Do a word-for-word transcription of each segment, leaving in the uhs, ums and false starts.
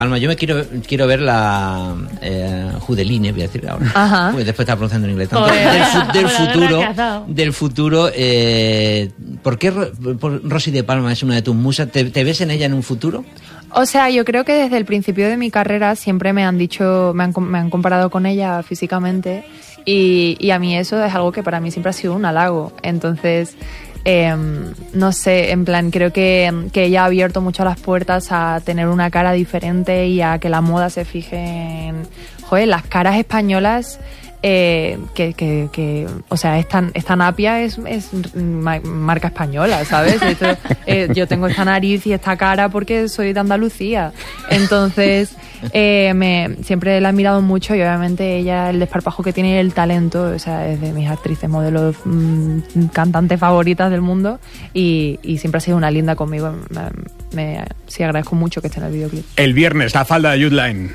Alma, yo me quiero quiero ver la eh, Judeline, voy a decir ahora. Ajá. Porque después está pronunciando en inglés. Tanto, Joder, del, fu- del la futuro, verdad que has dado. del futuro. Eh, ¿Por qué Ro- por Rosy de Palma es una de tus musas? ¿Te, te ves en ella en un futuro? O sea, yo creo que desde el principio de mi carrera siempre me han dicho, me han, me han comparado con ella físicamente y, y a mí eso es algo que para mí siempre ha sido un halago. Entonces, eh, no sé, en plan, creo que, que ella ha abierto mucho las puertas a tener una cara diferente y a que la moda se fije en, joder, las caras españolas. Eh, que, que, que, o sea, esta, esta napia es, es ma- marca española, ¿sabes? Esto, eh, yo tengo esta nariz y esta cara porque soy de Andalucía. Entonces, eh, me, siempre la he admirado mucho y obviamente ella, el desparpajo que tiene y el talento, o sea, es de mis actrices, modelos, mmm, cantantes favoritas del mundo y, y siempre ha sido una linda conmigo. Me, me, sí, agradezco mucho que esté en el videoclip. El viernes, la falda de Youth Line.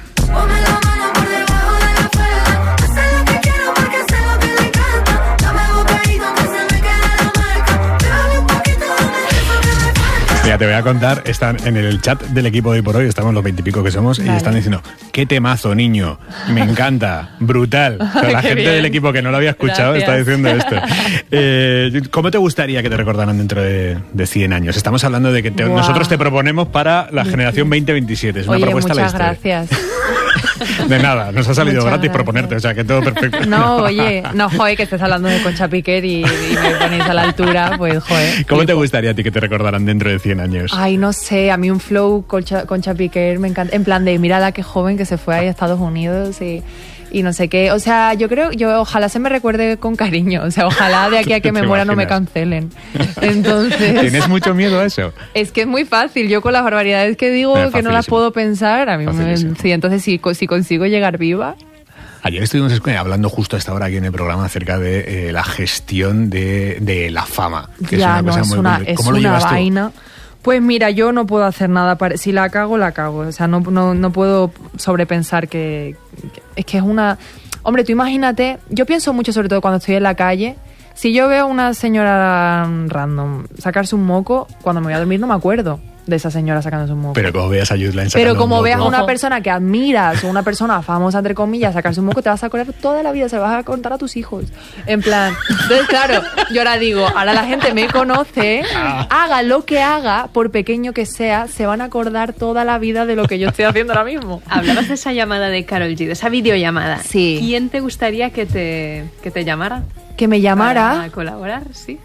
Mira, te voy a contar, están en el chat del equipo de hoy por hoy, estamos los veintipico que somos, vale. Y están diciendo, qué temazo, niño, me encanta, brutal. O sea, la gente bien. Del equipo que no lo había escuchado Gracias. Está diciendo esto. Eh, ¿Cómo te gustaría que te recordaran dentro de, de cien años? Estamos hablando de que te, nosotros te proponemos para la generación veinte veintisiete, es una Oye, propuesta muchas a la historia. Gracias. De nada, nos ha salido Muchas gratis gracias. proponerte, o sea que todo perfecto. No, oye, no, joder, que estés hablando de Concha Piquer y, y me ponéis a la altura, pues joder. ¿Cómo te gustaría a ti que te recordaran dentro de cien años? Ay, no sé, a mí un flow Concha, Concha Piquer me encanta, en plan de mírala qué joven que se fue ahí a Estados Unidos y, y no sé qué, o sea, yo creo, yo ojalá se me recuerde con cariño, o sea, ojalá de aquí a que me muera no me cancelen. Entonces... ¿Tienes mucho miedo a eso? Es que es muy fácil, yo con las barbaridades que digo que no las puedo pensar, a mí me, sí, entonces si, si consigo llegar viva... Ayer estuvimos hablando justo a esta hora aquí en el programa acerca de eh, la gestión de, de la fama, que ya, es una no, cosa es muy una, complicada. es ¿Cómo lo una llevas vaina. tú? Pues mira, yo no puedo hacer nada, para, si la cago, la cago, o sea, no, no, no puedo sobrepensar que, que... Es que es una... Hombre, tú imagínate, yo pienso mucho sobre todo cuando estoy en la calle, si yo veo a una señora random sacarse un moco, cuando me voy a dormir no me acuerdo de esa señora sacándose un moco. Pero como veas a Youth Line sacando Pero como un veas a moco... una persona que admiras o una persona famosa, entre comillas, sacarse un moco, te vas a acordar toda la vida, se lo vas a contar a tus hijos. En plan, entonces claro, yo ahora digo, ahora la gente me conoce, haga lo que haga, por pequeño que sea, se van a acordar toda la vida de lo que yo estoy haciendo ahora mismo. Hablabas de esa llamada de Karol G, de esa videollamada. Sí. ¿Quién te gustaría que te, que te llamara? Que me llamara... Para colaborar, sí.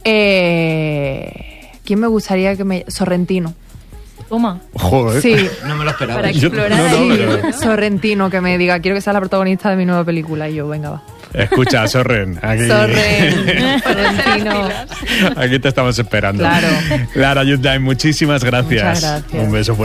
Eh, ¿Quién me gustaría que me... Sorrentino. Toma. Joder. Sí. No me lo esperaba. Para Yo- explorar. no, no, ahí, pero- ¿no? Sorrentino, que me diga, quiero que sea la protagonista de mi nueva película. Y yo, venga, va. Escucha, Sorren, aquí... Sorren, Sorrentino. Aquí te estamos esperando. Claro. Lara Youth Line, muchísimas gracias. Muchas gracias. Un beso fuerte.